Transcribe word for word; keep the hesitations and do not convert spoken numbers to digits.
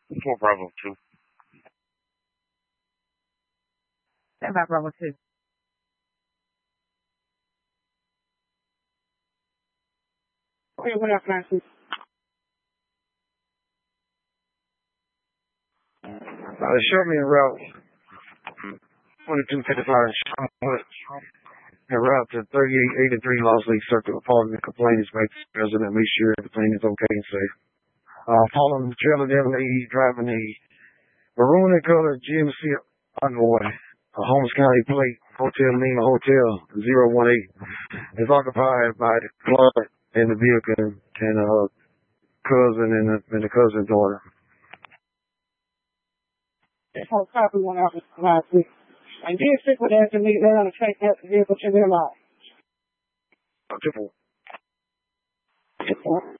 four Bravo two. Stand by Bravo two. Okay, what else, Nancy? Uh, they showed me a route. twenty-two fifty-five a route to thirty-eight eighty-three Lost Lake Circle. Following the complaints by the resident, make sure the plane is okay and safe. Uh, following the trailer there, lady driving a maroon and colored G M C Envoy, a Holmes County plate, Hotel Lima Hotel zero one eight, is occupied by the Clark and the vehicle and a uh, cousin and the, and the cousin's daughter. That's how copy one out last week. And did stick with that to me, they're going to take that vehicle to their lives. Triple.